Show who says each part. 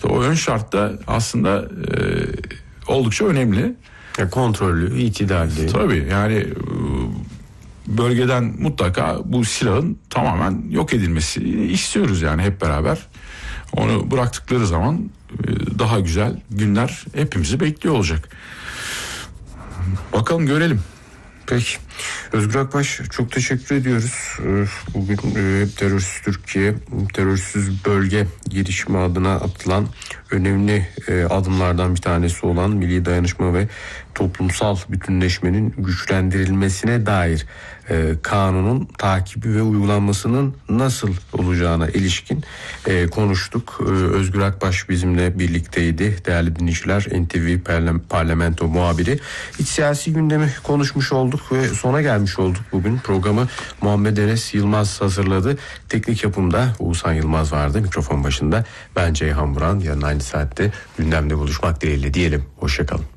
Speaker 1: İşte o ön şart da aslında oldukça önemli.
Speaker 2: Kontrollü, itidalli.
Speaker 1: Tabii yani bölgeden mutlaka bu silahın tamamen yok edilmesini istiyoruz yani hep beraber. Onu bıraktıkları zaman daha güzel günler hepimizi bekliyor olacak. Bakalım, görelim.
Speaker 2: Peki. Özgür Akbaş, çok teşekkür ediyoruz. Bugün terörsüz Türkiye, terörsüz bölge girişimi adına atılan önemli adımlardan bir tanesi olan milli dayanışma ve toplumsal bütünleşmenin güçlendirilmesine dair kanunun takibi ve uygulanmasının nasıl olacağına ilişkin konuştuk. Özgür Akbaş bizimle birlikteydi. Değerli dinleyiciler, NTV Parlamento muhabiri. İç siyasi gündemi konuşmuş olduk ve sona gelmiş olduk bugün. Programı Muhammed Enes Yılmaz hazırladı. Teknik yapımda Oğuzhan Yılmaz vardı. Mikrofon başında ben Ceyhan Buran. Yarın aynı saatte gündemde buluşmak dileğiyle diyelim. Hoşçakalın.